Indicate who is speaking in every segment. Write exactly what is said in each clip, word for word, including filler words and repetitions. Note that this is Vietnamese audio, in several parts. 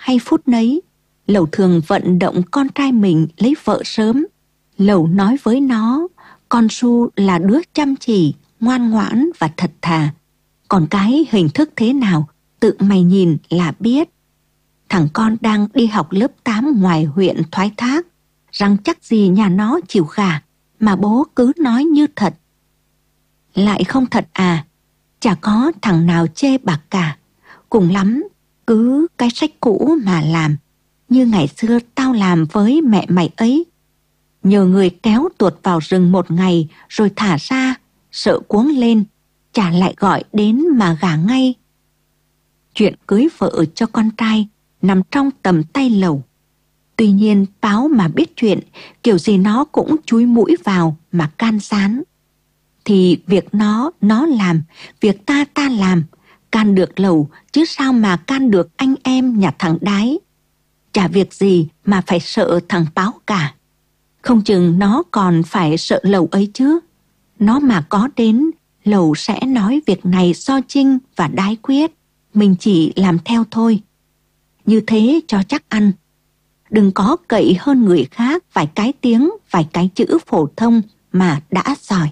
Speaker 1: hay phút nấy, Lầu thường vận động con trai mình lấy vợ sớm. Lầu nói với nó, con Su là đứa chăm chỉ, ngoan ngoãn và thật thà. Còn cái hình thức thế nào, tự mày nhìn là biết. Thằng con đang đi học lớp tám ngoài huyện Thoái Thác, rằng chắc gì nhà nó chịu gả, mà bố cứ nói như thật. Lại không thật à, chả có thằng nào chê bạc cả. Cùng lắm, cứ cái sách cũ mà làm, như ngày xưa tao làm với mẹ mày ấy. Nhờ người kéo tuột vào rừng một ngày rồi thả ra, sợ cuống lên, chả lại gọi đến mà gả ngay. Chuyện cưới vợ cho con trai nằm trong tầm tay Lầu. Tuy nhiên Báo mà biết chuyện, kiểu gì nó cũng chúi mũi vào mà can gián. Thì việc nó, nó làm, việc ta, ta làm, can được Lầu chứ sao mà can được anh em nhà thằng Đái. Chả việc gì mà phải sợ thằng Báo cả. Không chừng nó còn phải sợ Lầu ấy chứ. Nó mà có đến, Lầu sẽ nói việc này do Trinh và Đái quyết, mình chỉ làm theo thôi. Như thế cho chắc ăn. Đừng có cậy hơn người khác vài cái tiếng, vài cái chữ phổ thông mà đã giỏi.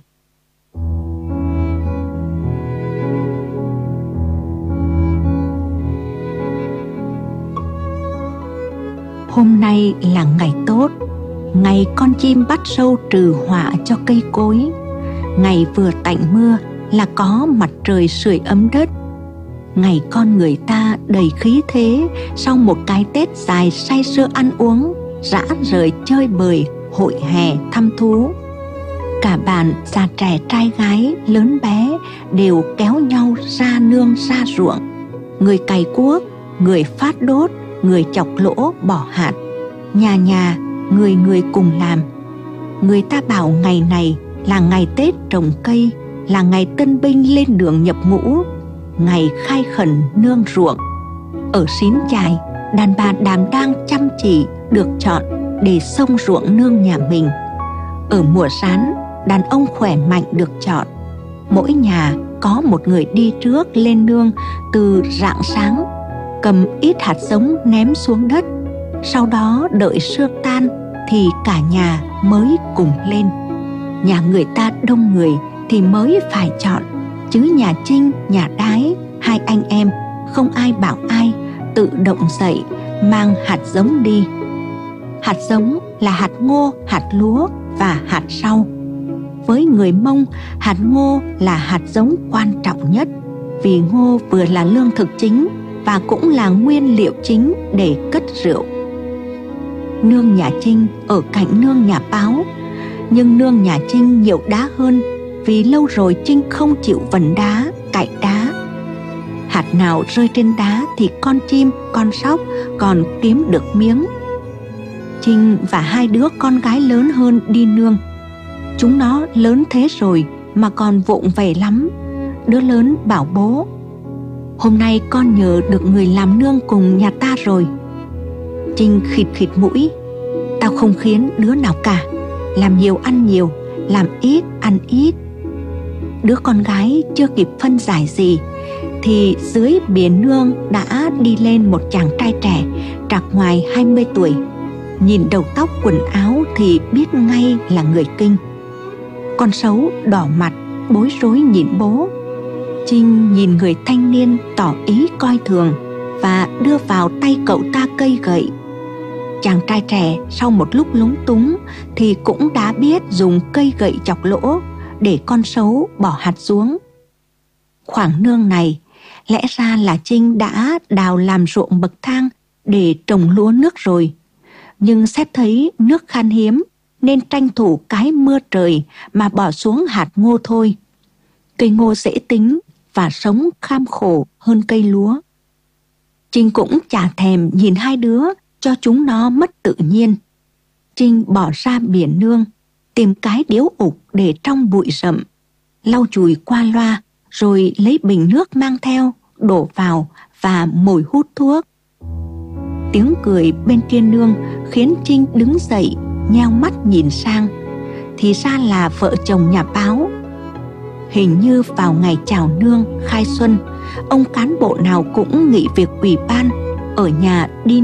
Speaker 1: Hôm nay là ngày tốt, ngày con chim bắt sâu trừ họa cho cây cối. Ngày vừa tạnh mưa là có mặt trời sưởi ấm đất. Ngày con người ta đầy khí thế sau một cái Tết dài say sưa ăn uống, rã rời chơi bời, hội hè thăm thú. Cả bản già trẻ trai gái lớn bé đều kéo nhau ra nương ra ruộng. Người cày cuốc, người phát đốt, người chọc lỗ bỏ hạt. Nhà nhà, người người cùng làm. Người ta bảo ngày này là ngày Tết trồng cây, là ngày tân binh lên đường nhập ngũ, ngày khai khẩn nương ruộng. Ở Xín Chài, đàn bà đảm đang chăm chỉ được chọn để xông ruộng nương nhà mình. Ở Mùa Sán, đàn ông khỏe mạnh được chọn. Mỗi nhà có một người đi trước lên nương từ rạng sáng, cầm ít hạt giống ném xuống đất. Sau đó đợi sương tan thì cả nhà mới cùng lên. Nhà người ta đông người thì mới phải chọn, chứ nhà Trinh, nhà Đái, hai anh em không ai bảo ai, tự động dậy mang hạt giống đi. Hạt giống là hạt ngô, hạt lúa và hạt sau. Với người Mông, hạt ngô là hạt giống quan trọng nhất, vì ngô vừa là lương thực chính và cũng là nguyên liệu chính để cất rượu. Nương nhà Trinh ở cạnh nương nhà Báo, nhưng nương nhà Trinh nhiều đá hơn, vì lâu rồi Trinh không chịu vần đá, cạy đá. Hạt nào rơi trên đá thì con chim, con sóc còn kiếm được miếng. Trinh và hai đứa con gái lớn hơn đi nương. Chúng nó lớn thế rồi mà còn vụng về lắm. Đứa lớn bảo bố, hôm nay con nhờ được người làm nương cùng nhà ta rồi. Trinh khịt khịt mũi, tao không khiến đứa nào cả. Làm nhiều ăn nhiều, làm ít ăn ít. Đứa con gái chưa kịp phân giải gì thì dưới bìa nương đã đi lên một chàng trai trẻ trạc ngoài hai mươi tuổi. Nhìn đầu tóc quần áo thì biết ngay là người Kinh. Con Sấu đỏ mặt bối rối nhìn bố. Trinh nhìn người thanh niên tỏ ý coi thường và đưa vào tay cậu ta cây gậy. Chàng trai trẻ sau một lúc lúng túng thì cũng đã biết dùng cây gậy chọc lỗ để con Sấu bỏ hạt xuống. Khoảng nương này lẽ ra là Trinh đã đào làm ruộng bậc thang để trồng lúa nước rồi, nhưng xét thấy nước khan hiếm nên tranh thủ cái mưa trời mà bỏ xuống hạt ngô thôi. Cây ngô dễ tính và sống kham khổ hơn cây lúa. Trinh cũng chả thèm nhìn hai đứa cho chúng nó mất tự nhiên. Trinh bỏ ra biển nương, tìm cái điếu ục để trong bụi rậm, lau chùi qua loa, rồi lấy bình nước mang theo, đổ vào và mồi hút thuốc. Tiếng cười bên kia nương khiến Trinh đứng dậy, nheo mắt nhìn sang. Thì ra là vợ chồng nhà Báo. Hình như vào ngày chào nương khai xuân, ông cán bộ nào cũng nghỉ việc ủy ban, ở nhà đi